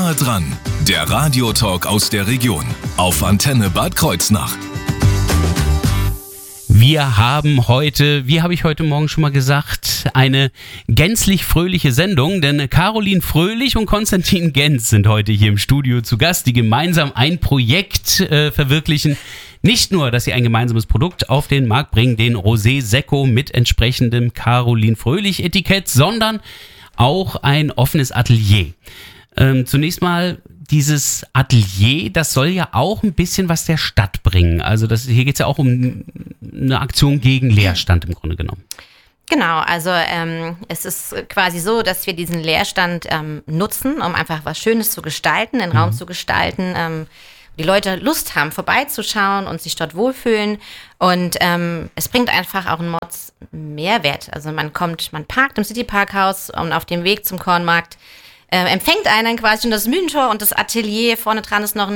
Nah dran, der Radiotalk aus der Region auf Antenne Bad Kreuznach. Wir haben heute, wie habe ich heute Morgen schon mal gesagt, eine gänzlich fröhliche Sendung, denn Caroline Fröhlich und Konstantin Genz sind heute hier im Studio zu Gast, die gemeinsam ein Projekt verwirklichen. Nicht nur, dass sie ein gemeinsames Produkt auf den Markt bringen, den Rosé Secco mit entsprechendem Caroline Fröhlich Etikett, sondern auch ein offenes Atelier. Zunächst mal, dieses Atelier, das soll ja auch ein bisschen was der Stadt bringen. Also hier geht es ja auch um eine Aktion gegen Leerstand im Grunde genommen. Genau, also es ist quasi so, dass wir diesen Leerstand nutzen, um einfach was Schönes zu gestalten, den Raum zu gestalten, die Leute Lust haben, vorbeizuschauen und sich dort wohlfühlen. Und es bringt einfach auch einen Mehrwert. Also man parkt im City-Parkhaus und auf dem Weg zum Kornmarkt empfängt einen quasi schon das Mühlentor und das Atelier. Vorne dran ist noch ein